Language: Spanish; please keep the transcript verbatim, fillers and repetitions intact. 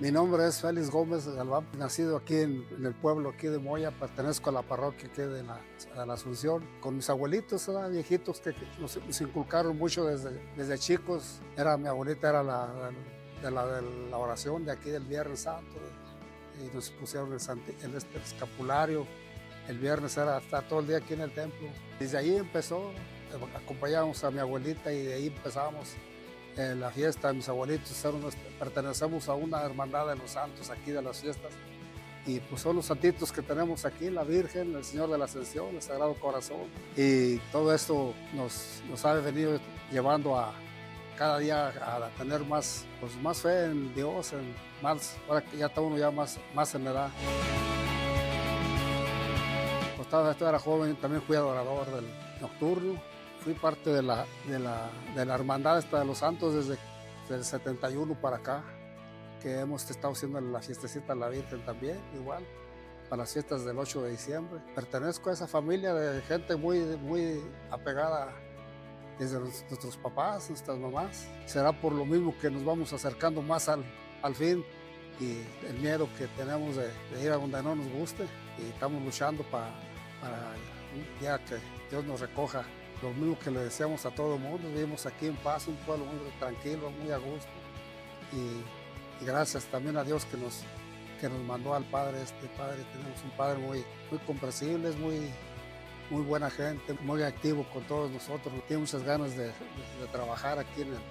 Mi nombre es Félix Gómez Galván, nacido aquí en, en el pueblo aquí de Moya, pertenezco a la parroquia aquí de la, de la Asunción, con mis abuelitos, ¿verdad? Viejitos que, que nos, nos, inculcaron mucho desde, desde chicos. Era, mi abuelita era la, de, la, de la oración de aquí del Viernes Santo, y nos pusieron el, el, este, el escapulario. El viernes era estar todo el día aquí en el templo. Desde ahí empezó, acompañábamos a mi abuelita y de ahí empezamos eh, la fiesta de mis abuelitos. Pertenecemos a una hermandad de los santos aquí de las fiestas. Y pues son los santitos que tenemos aquí, la Virgen, el Señor de la Ascensión, el Sagrado Corazón. Y todo esto nos, nos ha venido llevando a cada día a tener más, pues, más fe en Dios, en más, ahora que ya está uno ya más, más en edad. Cuando era joven también fui adorador del nocturno, fui parte de la, de la, de la hermandad esta de los santos desde el setenta y uno para acá, que hemos estado haciendo la fiestecita de la Virgen también, igual, para las fiestas del ocho de diciembre. Pertenezco a esa familia de gente muy, muy apegada desde nuestros papás, nuestras mamás. Será por lo mismo que nos vamos acercando más al, al fin, y el miedo que tenemos de, de ir a donde no nos guste, y estamos luchando para, para un día que Dios nos recoja. Lo mismo que le deseamos a todo el mundo, vivimos aquí en paz, un pueblo muy tranquilo, muy a gusto, y, y gracias también a Dios que nos, que nos mandó al Padre, este Padre. Tenemos un Padre muy, muy comprensible, muy, muy buena gente, muy activo con todos nosotros, tiene muchas ganas de, de, de trabajar aquí en el